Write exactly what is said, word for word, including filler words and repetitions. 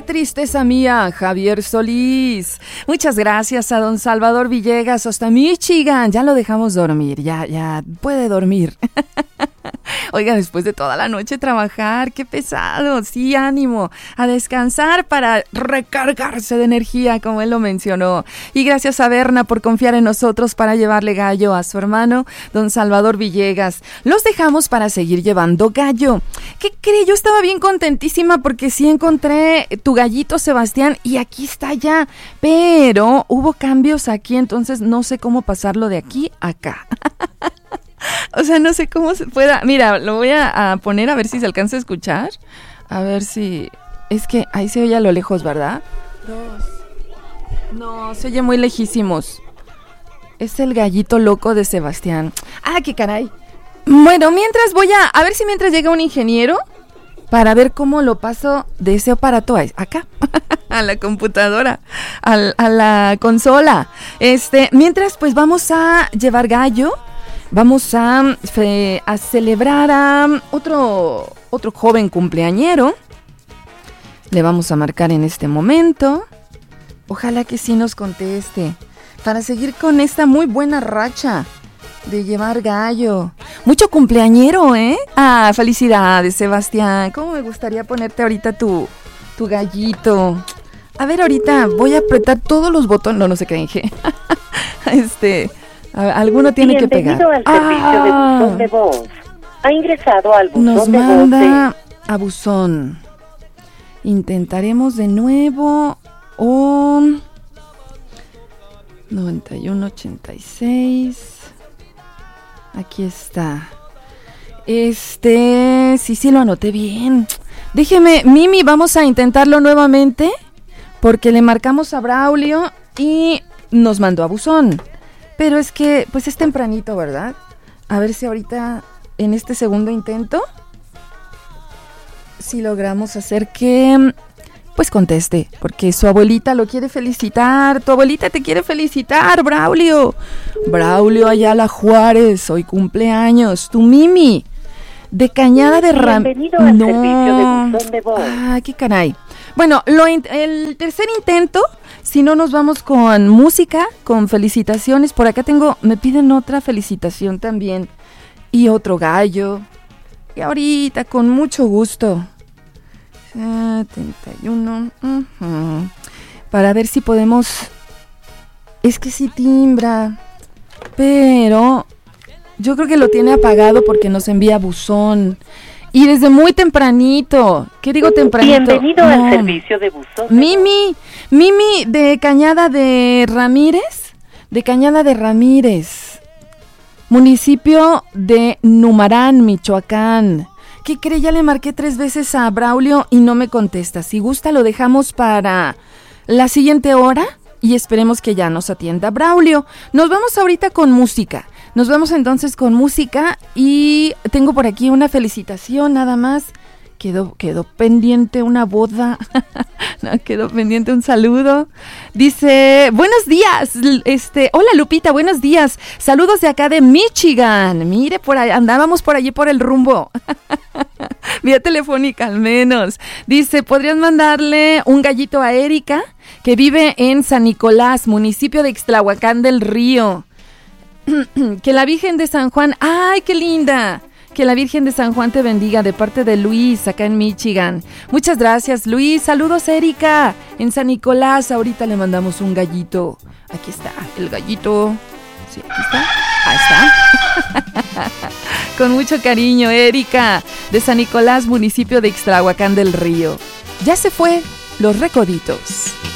qué tristeza mía, Javier Solís. Muchas gracias a don Salvador Villegas, hasta Michigan. Ya lo dejamos dormir, ya, ya puede dormir. Oiga, después de toda la noche trabajar, qué pesado. Sí, ánimo, a descansar para recargarse de energía, como él lo mencionó. Y gracias a Berna por confiar en nosotros para llevarle gallo a su hermano, don Salvador Villegas. Los dejamos para seguir llevando gallo. ¿Qué cree? Yo estaba bien contentísima porque sí encontré tu gallito, Sebastián, y aquí está ya. Pero hubo cambios aquí, entonces no sé cómo pasarlo de aquí a acá. O sea, no sé cómo se pueda. Mira, lo voy a, a poner a ver si se alcanza a escuchar. A ver si... Es que ahí se oye a lo lejos, ¿verdad? Dos. No, se oye muy lejísimos. Es el gallito loco de Sebastián. ¡Ah, qué caray! Bueno, mientras voy a... A ver si mientras llega un ingeniero para ver cómo lo paso de ese aparato a acá, a la computadora, a, a la consola. Este, mientras, pues vamos a llevar gallo. Vamos a, fe, a celebrar a otro, otro joven cumpleañero. Le vamos a marcar en este momento. Ojalá que sí nos conteste. Para seguir con esta muy buena racha de llevar gallo. Mucho cumpleañero, ¿eh? Ah, felicidades, Sebastián. ¿Cómo me gustaría ponerte ahorita tu, tu gallito? A ver, ahorita voy a apretar todos los botones. No, no sé qué dije. este... Alguno tiene que pegar. Bienvenido al servicio ah, de buzón de voz. Ha ingresado al buzón nos de voz. Nos manda a buzón. Intentaremos de nuevo. O noventa y uno ochenta y seis. Aquí está. Este, sí, sí lo anoté bien. Déjeme, Mimi, vamos a intentarlo nuevamente. Porque le marcamos a Braulio y nos mandó a buzón. Pero es que, pues es tempranito, ¿verdad? A ver si ahorita, en este segundo intento, si logramos hacer que, pues conteste. Porque su abuelita lo quiere felicitar. Tu abuelita te quiere felicitar, Braulio. Braulio Ayala Juárez, hoy cumpleaños. Tu Mimi, de Cañada de Ram... Bienvenido al no. servicio de buzón de voz. Ah, qué caray. Bueno, lo in- el tercer intento... Si no, nos vamos con música, con felicitaciones. Por acá tengo, me piden otra felicitación también. Y otro gallo. Y ahorita, con mucho gusto. setenta y uno. Uh-huh. Para ver si podemos... Es que sí timbra. Pero yo creo que lo tiene apagado porque nos envía buzón. Y desde muy tempranito. ¿Qué digo tempranito? Bienvenido no. al servicio de buzón. Mimi, Mimi de Cañada de Ramírez, de Cañada de Ramírez, municipio de Numarán, Michoacán. ¿Qué cree? Ya le marqué tres veces a Braulio y no me contesta. Si gusta lo dejamos para la siguiente hora y esperemos que ya nos atienda Braulio. Nos vamos ahorita con música. Nos vamos entonces con música y tengo por aquí una felicitación nada más. Quedó, quedó pendiente una boda. No, quedó pendiente un saludo. Dice, buenos días. Este, hola Lupita, buenos días. Saludos de acá de Michigan. Mire, por ahí, andábamos por allí por el rumbo. Vía telefónica al menos. Dice, ¿podrías mandarle un gallito a Erika, que vive en San Nicolás, municipio de Ixtlahuacán del Río? Que la Virgen de San Juan, ¡ay, qué linda! Que la Virgen de San Juan te bendiga de parte de Luis, acá en Michigan. Muchas gracias, Luis. Saludos, Erika, en San Nicolás. Ahorita le mandamos un gallito. Aquí está, el gallito. Sí, aquí está. Ahí está. Con mucho cariño, Erika, de San Nicolás, municipio de Ixtlahuacán del Río. Ya se fue, Los Recoditos.